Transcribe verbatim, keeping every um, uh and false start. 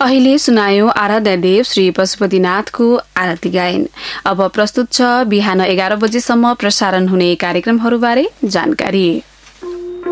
अहिले सुनायो आराध्य देव श्री पशुपतिनाथको आरती गायन। अब प्रस्तुत छ बिहान एघार बजेसम्म प्रसारण हुने कार्यक्रमहरूबारे जानकारी।